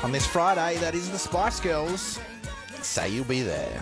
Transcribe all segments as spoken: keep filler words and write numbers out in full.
On this Friday, that is the Spice Girls. Say You'll Be There.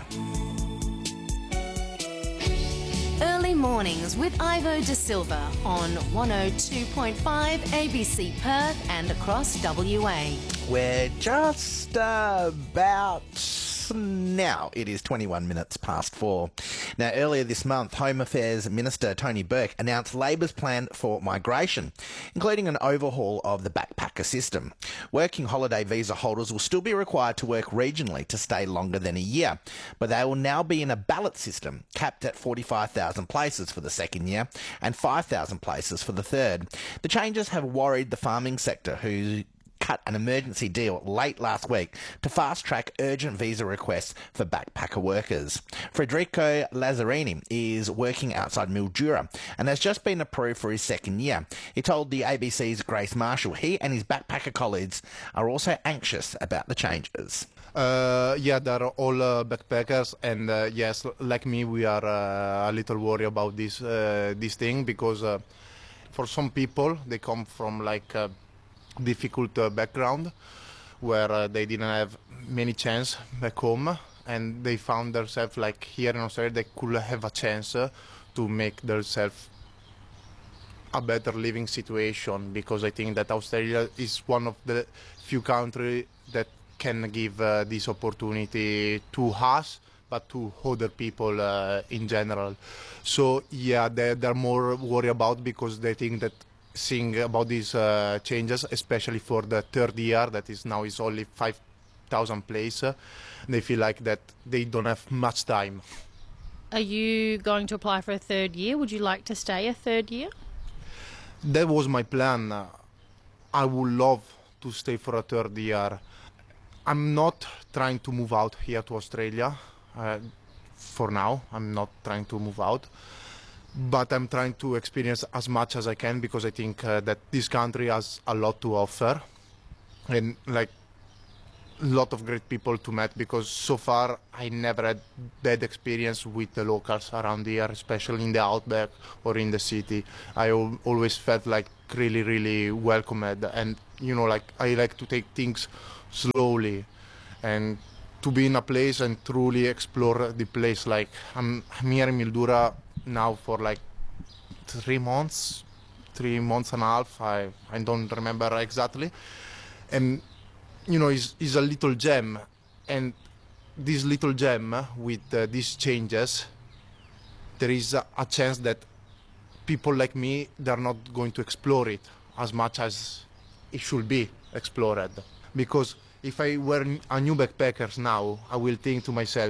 Early mornings with Ivo De Silva on one oh two point five A B C Perth and across W A. We're just uh, about now. It is twenty-one minutes past four. Now, earlier this month, Home Affairs Minister Tony Burke announced Labor's plan for migration, including an overhaul of the backpacker system. Working holiday visa holders will still be required to work regionally to stay longer than a year, but they will now be in a ballot system capped at forty-five thousand places for the second year and five thousand places for the third. The changes have worried the farming sector, who cut an emergency deal late last week to fast-track urgent visa requests for backpacker workers. Federico Lazzarini is working outside Mildura and has just been approved for his second year. He told the A B C's Grace Marshall he and his backpacker colleagues are also anxious about the changes. Uh, yeah, they're all uh, backpackers, and uh, yes, like me, we are uh, a little worried about this uh, this thing, because uh, for some people, they come from like uh, difficult uh, background where uh, they didn't have many chance back home, and they found themselves like here in Australia they could have a chance uh, to make themselves a better living situation, because I think that Australia is one of the few countries that can give uh, this opportunity to us, but to other people uh, in general. So yeah, they, they're more worried about, because they think that seeing about these uh, changes, especially for the third year, that is now is only five thousand places, they feel like that they don't have much time. Are you going to apply for a third year? Would you like to stay a third year? That was my plan. Uh, I would love to stay for a third year. I'm not trying to move out here to Australia. Uh, for now, I'm not trying to move out. But I'm trying to experience as much as I can, because I think uh, that this country has a lot to offer, and like a lot of great people to meet, because so far I never had bad experience with the locals around here, especially in the outback or in the city. I al always felt like really, really welcomed, and you know, like I like to take things slowly and to be in a place and truly explore the place. Like I'm, I'm here in Mildura now for like three months, three months and a half. I, I don't remember exactly. And, you know, it's, it's a little gem. And this little gem with uh, these changes, there is a, a chance that people like me, they're not going to explore it as much as it should be explored. Because if I were a new backpacker now, I will think to myself,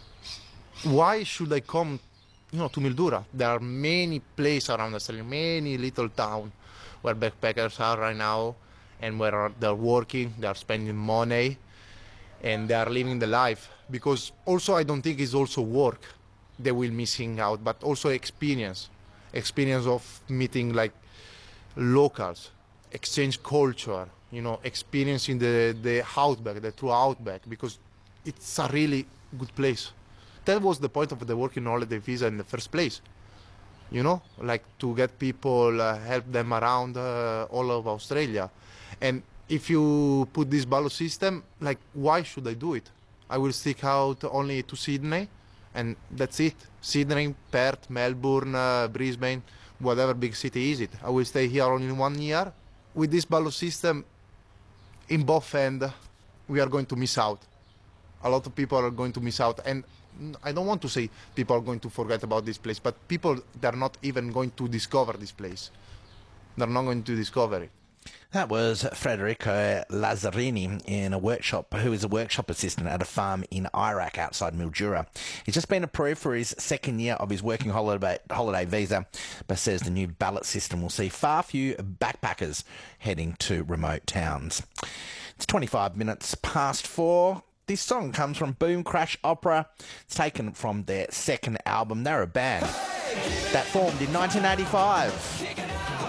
why should I come you know, to Mildura? There are many places around Australia, many little towns where backpackers are right now, and where they're working, they're spending money, and they are living the life. Because also I don't think it's also work they will missing out, but also experience, experience of meeting like locals, exchange culture, you know, experiencing the, the outback, the true outback, because it's a really good place. That was the point of the working holiday visa in the first place, you know, like to get people, uh, help them around uh, all of Australia. And if you put this ballot system, like, why should I do it? I will stick out only to Sydney, and that's it. Sydney, Perth, Melbourne, uh, Brisbane, whatever big city is it. I will stay here only one year. With this ballot system, in both ends, we are going to miss out. A lot of people are going to miss out. And I don't want to say people are going to forget about this place, but people, they're not even going to discover this place. They're not going to discover it. That was Federico Lazzarini, in a workshop, who is a workshop assistant at a farm in Iraq outside Mildura. He's just been approved for his second year of his working holiday, holiday visa, but says the new ballot system will see far few backpackers heading to remote towns. It's twenty-five minutes past four. This song comes from Boom Crash Opera. It's taken from their second album. They're a band that formed in nineteen eighty-five.